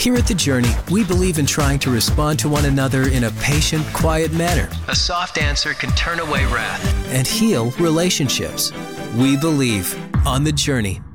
Here at The Journey, we believe in trying to respond to one another in a patient, quiet manner. A soft answer can turn away wrath and heal relationships. We believe on The Journey.